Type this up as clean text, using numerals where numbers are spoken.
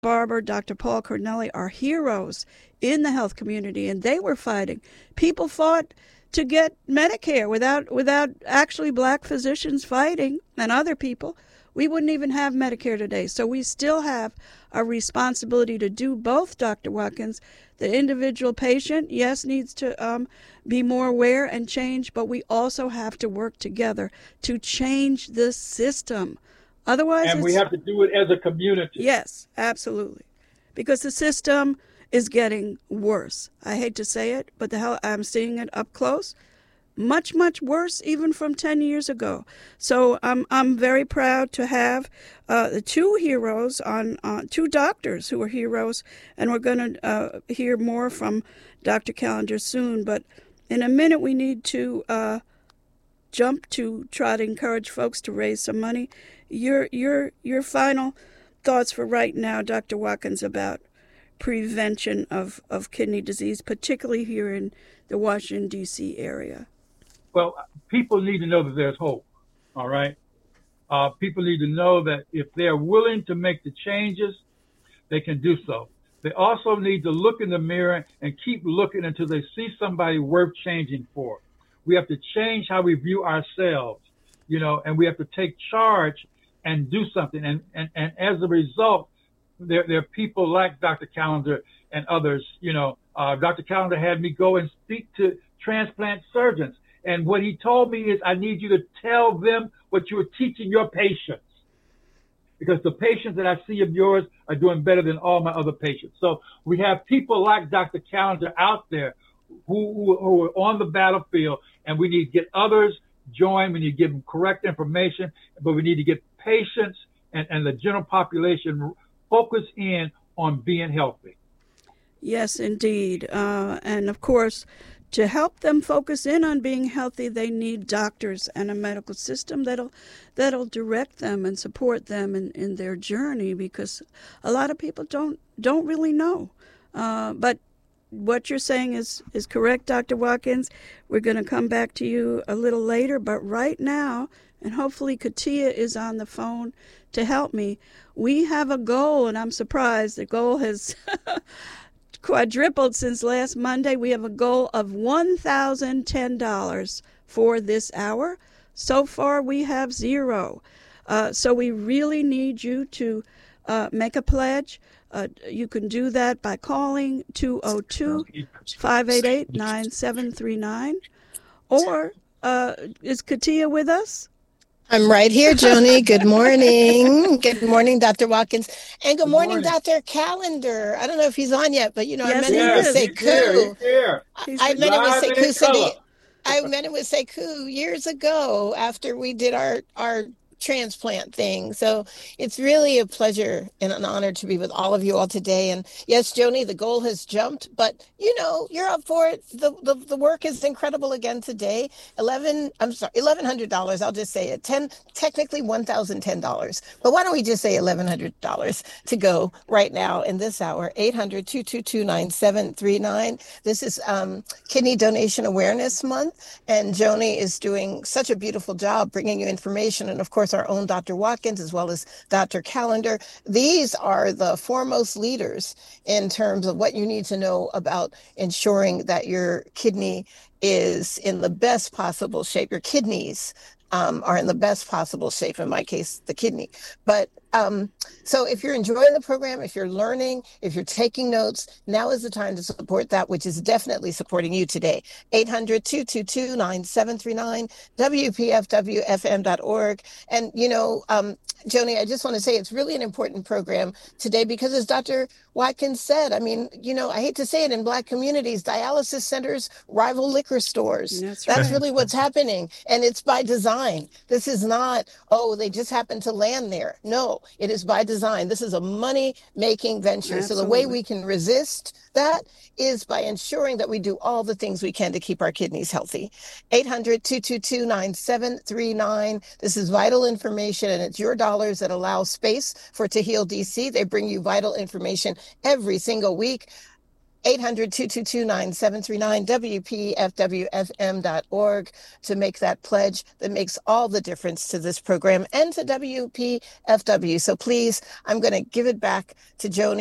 Barber, Dr. Paul Cornelli are heroes in the health community, and they were fighting. People fought to get Medicare without actually black physicians fighting and other people. We wouldn't even have Medicare today. So we still have a responsibility to do both, Dr. Watkins. The individual patient, yes, needs to be more aware and change, but we also have to work together to change the system. Otherwise, and we have to do it as a community. Yes, absolutely. Because the system is getting worse. I hate to say it, but I'm seeing it up close. Much, much worse even from 10 years ago. So I'm very proud to have the two heroes on two doctors who are heroes, and we're going to hear more from Dr. Callender soon. But in a minute, we need to jump to try to encourage folks to raise some money. Your final thoughts for right now, Dr. Watkins, about prevention of kidney disease, particularly here in the Washington, D.C. area? Well, people need to know that there's hope, all right? People need to know that if they're willing to make the changes, they can do so. They also need to look in the mirror and keep looking until they see somebody worth changing for. We have to change how we view ourselves, and we have to take charge and do something. And as a result, there are people like Dr. Callender and others. Dr. Callender had me go and speak to transplant surgeons. And what he told me is, I need you to tell them what you're teaching your patients, because the patients that I see of yours are doing better than all my other patients. So we have people like Dr. Callender out there who are on the battlefield, and we need to get others joined. We need to give them correct information, but we need to get patients and the general population focus in on being healthy. Yes, indeed. And of course, to help them focus in on being healthy, they need doctors and a medical system that'll direct them and support them in their journey, because a lot of people don't really know. But what you're saying is correct, Dr. Watkins. We're going to come back to you a little later, but right now, and hopefully Katia is on the phone to help me, we have a goal, and I'm surprised the goal has quadrupled since last Monday. We have a goal of $1,010 for this hour. So far, we have zero. So we really need you to make a pledge. You can do that by calling 202-588-9739. Or is Katia with us? I'm right here, Joni. Good morning. Good morning, Dr. Watkins. And good morning, Dr. Callender. I don't know if he's on yet, but, yes, I meant him with Sekou. I meant him with Sekou. I met him with Sekou years ago after we did our transplant thing. So it's really a pleasure and an honor to be with all of you all today. And yes, Joni, the goal has jumped, but you're up for it. The work is incredible again today. $1,100. I'll just say it. Technically $1,010. But why don't we just say $1,100 to go right now in this hour? 800-222-9739. This is Kidney Donation Awareness Month, and Joni is doing such a beautiful job bringing you information, and of course our own Dr. Watkins as well as Dr. Callender. These are the foremost leaders in terms of what you need to know about ensuring that your kidney is in the best possible shape. Your kidneys are in the best possible shape, in my case, the kidney. But so if you're enjoying the program, if you're learning, if you're taking notes, now is the time to support that, which is definitely supporting you today. 800-222-9739, WPFWFM.org. And, Joni, I just want to say it's really an important program today because, as Dr. Watkins said, I hate to say it, in Black communities, dialysis centers rival liquor stores. That's really what's happening. And it's by design. This is not, they just happen to land there. No, it is by design. This is a money-making venture. Absolutely. So the way we can resist that is by ensuring that we do all the things we can to keep our kidneys healthy. 800-222-9739. This is vital information, and it's your dollars that allow space for To Heal DC. They bring you vital information every single week. 800-222-9739, WPFWFM.org to make that pledge that makes all the difference to this program and to WPFW. So please, I'm going to give it back to Joni.